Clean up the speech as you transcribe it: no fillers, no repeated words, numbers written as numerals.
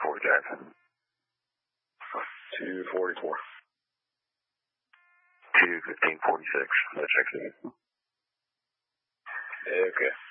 244, Jack. 244. 2:15:46. That checks in. Okay.